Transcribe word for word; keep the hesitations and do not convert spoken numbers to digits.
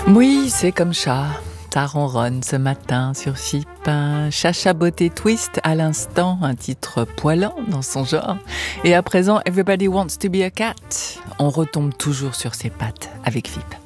Oui, c'est comme ça. Ça ronronne ce matin sur F I P. Chacha Beauté Twist, à l'instant, un titre poilant dans son genre. Et à présent, Everybody Wants to be a Cat. On retombe toujours sur ses pattes avec F I P.